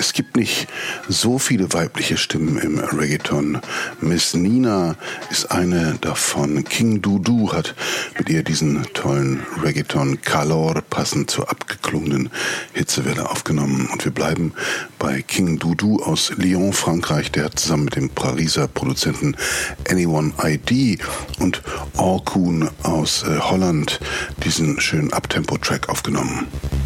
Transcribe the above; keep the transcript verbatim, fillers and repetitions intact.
Es gibt nicht so viele weibliche Stimmen im Reggaeton. Miss Nina ist eine davon. King Dudu hat mit ihr diesen tollen Reggaeton Calor passend zur abgeklungenen Hitzewelle aufgenommen. Und wir bleiben bei King Dudu aus Lyon, Frankreich. Der hat zusammen mit dem Pariser Produzenten Anyone I D und Orkoon aus äh, Holland diesen schönen Uptempo-Track aufgenommen.